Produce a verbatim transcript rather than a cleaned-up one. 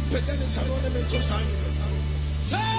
But then it's a lot of mental sign. Say,